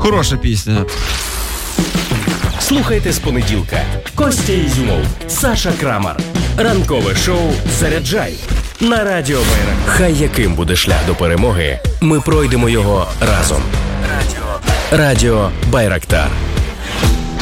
Хороша пісня. Слухайте з понеділка. Костя Ізюмов, Саша Крамар. Ранкове шоу «Заряджай» на Радіо Байрактар. Хай яким буде шлях до перемоги, ми пройдемо його разом. Радіо Байрактар.